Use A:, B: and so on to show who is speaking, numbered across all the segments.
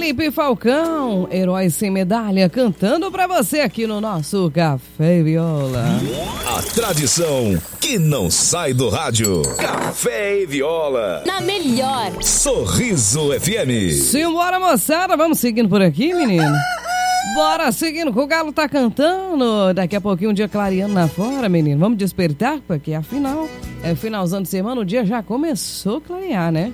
A: Felipe Falcão, Herói Sem Medalha, cantando pra você aqui no nosso Café e Viola.
B: A tradição que não sai do rádio. Café e Viola.
C: Na melhor.
B: Sorriso FM.
A: Simbora, moçada, vamos seguindo por aqui, menino. Bora seguindo, que o galo tá cantando. Daqui a pouquinho um dia clareando lá fora, menino. Vamos despertar, porque afinal, é finalzão de semana, o dia já começou a clarear, né?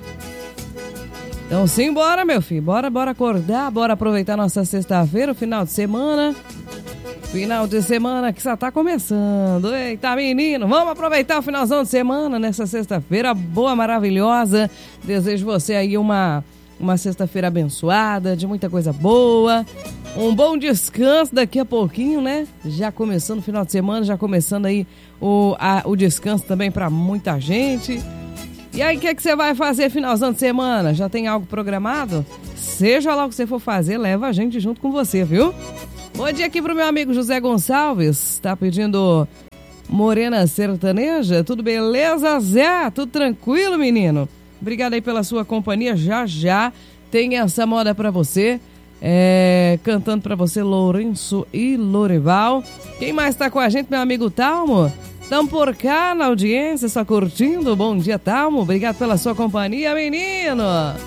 A: Então simbora, meu filho, bora acordar, bora aproveitar nossa sexta-feira, o final de semana. Final de semana que só tá começando. Eita, menino, vamos aproveitar o finalzão de semana nessa sexta-feira boa, maravilhosa. Desejo você aí uma sexta-feira abençoada, de muita coisa boa. Um bom descanso daqui a pouquinho, né? Já começando o final de semana, já começando aí o descanso também pra muita gente. E aí, o que você vai fazer finalzão de semana? Já tem algo programado? Seja lá o que você for fazer, leva a gente junto com você, viu? Bom dia aqui pro meu amigo José Gonçalves. Tá pedindo Morena Sertaneja. Tudo beleza, Zé? Tudo tranquilo, menino? Obrigado aí pela sua companhia. Já tem essa moda pra você. Cantando pra você Lourenço e Lorival. Quem mais tá com a gente, meu amigo Talmo? Estamos por cá na audiência, só curtindo. Bom dia, Talmo. Obrigado pela sua companhia, menino.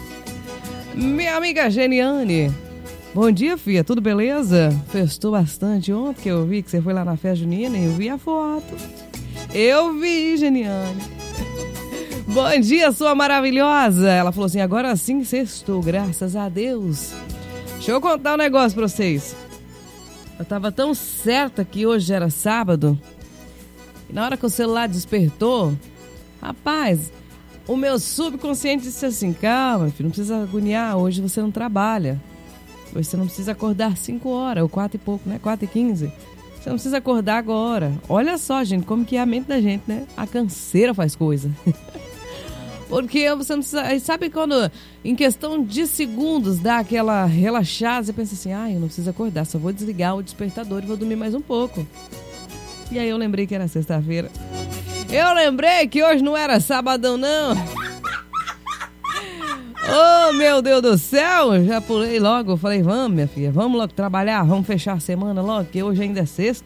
A: Minha amiga Geniane. Bom dia, filha. Tudo beleza? Festou bastante ontem, que eu vi que você foi lá na festa junina e eu vi a foto. Eu vi, Geniane. Bom dia, sua maravilhosa. Ela falou assim, agora sim sextou, graças a Deus. Deixa eu contar um negócio pra vocês. Eu tava tão certa que hoje era sábado. Na hora que o celular despertou, rapaz, o meu subconsciente disse assim, calma, filho, não precisa agoniar, hoje você não trabalha. Hoje você não precisa acordar 5 horas, ou 4 e pouco, né? 4h15. Você não precisa acordar agora. Olha só, gente, como que é a mente da gente, né? A canseira faz coisa. Porque você não precisa... Sabe quando, em questão de segundos, dá aquela relaxada, você pensa assim, eu não preciso acordar, só vou desligar o despertador e vou dormir mais um pouco. E aí eu lembrei que era sexta-feira. Eu lembrei que hoje não era sabadão, não. Oh, meu Deus do céu. Já pulei logo. Falei, vamos, minha filha. Vamos logo trabalhar. Vamos fechar a semana logo, que hoje ainda é sexta.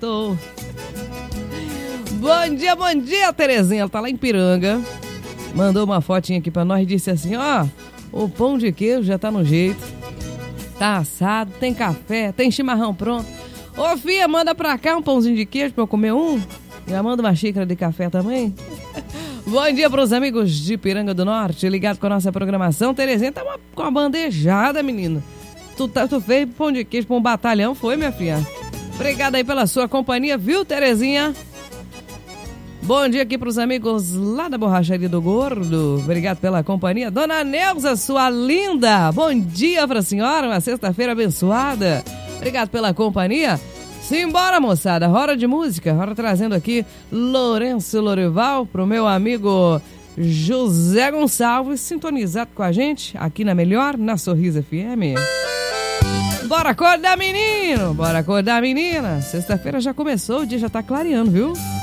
A: Bom dia, Terezinha. Ela tá lá em Piranga. Mandou uma fotinha aqui pra nós e disse assim, o pão de queijo já tá no jeito. Tá assado, tem café, tem chimarrão pronto. Ô, filha, manda pra cá um pãozinho de queijo pra eu comer um. Já manda uma xícara de café também. Bom dia pros amigos de Piranga do Norte, ligado com a nossa programação. Terezinha tá com uma bandejada, menino. Tu fez pão de queijo pra um batalhão, foi, minha filha? Obrigada aí pela sua companhia, viu, Terezinha? Bom dia aqui pros amigos lá da Borracharia do Gordo. Obrigado pela companhia. Dona Neuza, sua linda. Bom dia pra senhora, uma sexta-feira abençoada. Obrigado pela companhia. Simbora, moçada. Hora de música. Hora trazendo aqui Lourenço Lorival pro meu amigo José Gonçalves, sintonizado com a gente aqui na Melhor, na Sorriso FM. Bora acordar, menino. Bora acordar, menina. Sexta-feira já começou, o dia já tá clareando, viu?